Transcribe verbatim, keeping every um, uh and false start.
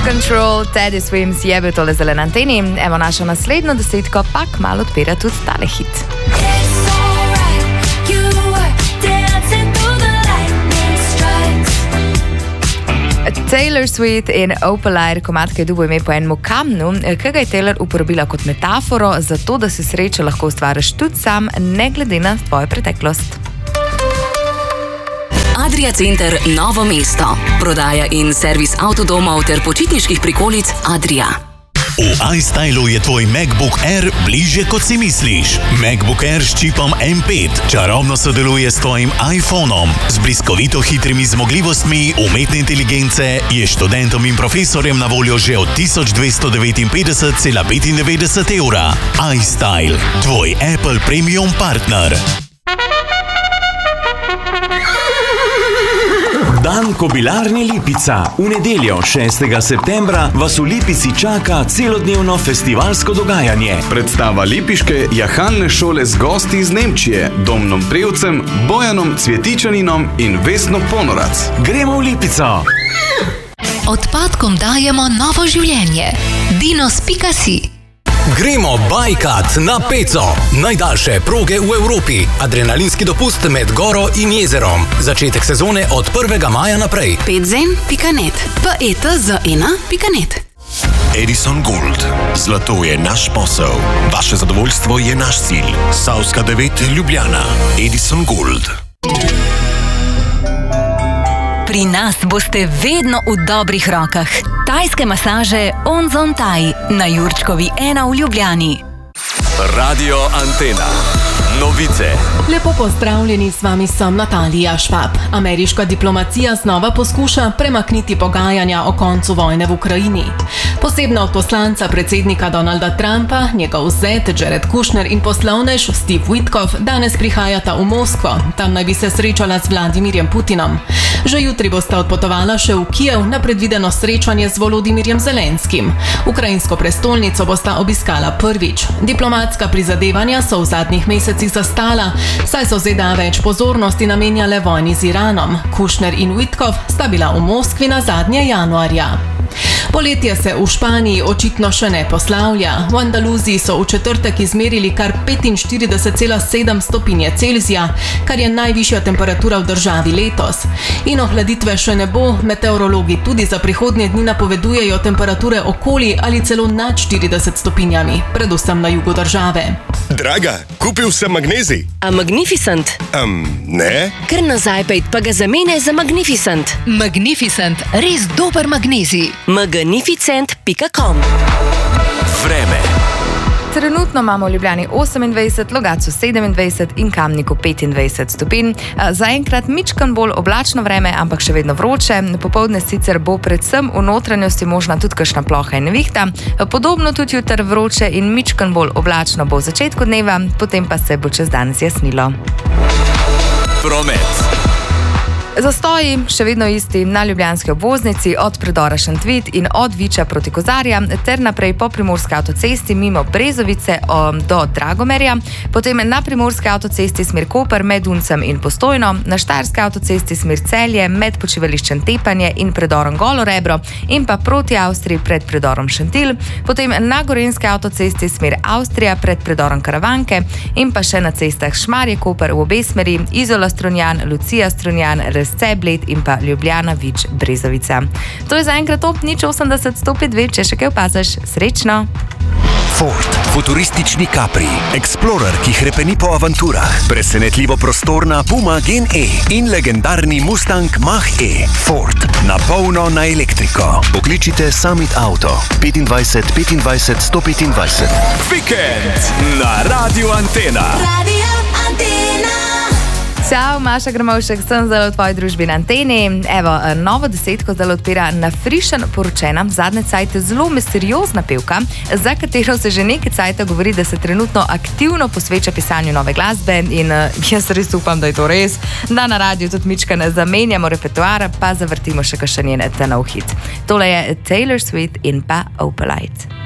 Control, Teddy Swims je bil tole zelen anteni. Evo našo naslednjo desetko, pa kmalu odpira tudi tale hit. Taylor Swift in Opalite, komad, ki je dobil ime po enem kamnu, ki ga je Taylor uporabila kot metaforo za to, da si srečo lahko ustvariš tudi sam, ne glede na tvojo preteklost. Adria Center Novo mesto. Prodaja in servis avtodomov ter počitniških prikolic Adria. V iStylu je tvoj MacBook Air bližje, kot si misliš. MacBook Air s čipom M pet čarobno sodeluje s tvojim iPhonom. Z bliskovito hitrimi zmogljivostmi umetne inteligence je študentom in profesorjem na voljo že od tisoč dvesto devetinpetdeset cela petindevetdeset evra. iStyle, tvoj Apple Premium partner. Dan Kobilarne Lipica. V nedeljo, šestega septembra, vas v Lipici čaka celodnevno festivalsko dogajanje. Predstava lipiške jahalne šole z gosti iz Nemčije, Domnom Prevcem, Bojanom Cvjetičaninom in Vesno Ponorac. Gremo v Lipico! Odpadkom dajemo novo življenje. dinos pika si. Gremo bajkat na Peco. Najdaljše proge v Evropi. Adrenalinski dopust med goro in jezerom. Začetek sezone od prvega maja naprej. petzem pika net. petz pika net. Edison Gold. Zlato je naš posel. Vaše zadovoljstvo je naš cilj. Savska devet, Ljubljana. Edison Gold. Pri nas boste vedno v dobrih rokah. Tajske masaže Onzon Taj na Jurčkovi ena v Ljubljani. Radio Antena. Novice. Lepo pozdravljeni, s vami sem Natalija Švab. Ameriška diplomacija znova poskuša premakniti pogajanja o koncu vojne v Ukrajini. Posebna odposlanca predsednika Donalda Trumpa, njegov zet Jared Kushner in poslovnež Steve Witkoff danes prihajata v Moskvo. Tam naj bi se srečala z Vladimirjem Putinom. Že jutri bosta odpotovala še v Kijev na predvideno srečanje z Volodimirjem Zelenskim. Ukrajinsko prestolnico bosta obiskala prvič. Diplomatska prizadevanja so v zadnjih mesecih zastala, saj so Z D A več pozornosti namenjale vojni z Iranom. Kushner in Witkoff sta bila v Moskvi na zadnje januarja. Poletje se v Španiji očitno še ne poslavlja. V Andaluziji so v četrtek izmerili kar petinštirideset cela sedem stopinje Celzija, kar je najvišja temperatura v državi letos. In ohladitve še ne bo, meteorologi tudi za prihodnje dni napovedujejo temperature okoli ali celo nad štirideset stopinjami, predvsem na jugu države. Draga, kupil sem magnezij. A Magnificent? Um, ne? Ker nazaj pejt pa ga zamene za Magnificent. Magnificent, res dober magnezij. magnificent pika com. Vreme. Trenutno imamo v Ljubljani osemindvajset, Logatcu sedemindvajset in Kamniku petindvajset stopinj. Zaenkrat mičkan bolj oblačno vreme, ampak še vedno vroče. Popoldne sicer bo predvsem v notranjosti možna tudi kakšna ploha in nevihta. Podobno tudi jutri vroče in mičkan bolj oblačno bo v začetku dneva, potem pa se bo čez dan zjasnilo. Promet. Zastoji še vedno isti na ljubljanski obvoznici od predora Šentvid in od Viča proti Kozarja ter naprej po primorski avtocesti mimo Brezovice do Dragomerja, potem na primorski avtocesti smer Koper med Uncem in Postojno, na štajerski avtocesti smer Celje med počivališčem Tepanje in predorom Golo Rebro in pa proti Avstriji pred predorom Šentilj, potem na gorenjski avtocesti smer Avstrija pred predorom Karavanke in pa še na cestah Šmarje Koper v obe smeri, Izola Strunjan, Lucija Strunjan, Resce Bled in pa Ljubljana Vič Brezovica. To je zaenkrat top nič osemdeset sto pet dve, če še kaj opaziš. Srečno! Ford, futuristični Capri, Explorer, ki hrepeni po avanturah, presenetljivo prostorna Puma Gen E in legendarni Mustang Mach-E. Ford, na polno na elektriko. Pokličite Summit Auto petindvajset petindvajset sto petindvajset. Vikend na Radio Antena. Radio Antena. Čau, Maša Grmovšek, sem zdaj v tvoji družbi na Anteni. Evo, novo desetko zdaj odpira Nafrišen poročena, zadnje cajte zelo misteriozna pevka, za katero se že nekaj cajta govori, da se trenutno aktivno posveča pisanju nove glasbe in jaz res upam, da je to res, da na radiju tudi mičkane zamenjamo repertoar, pa zavrtimo še kakšen njen nov hit. Tole je Taylor Swift in pa Opalite.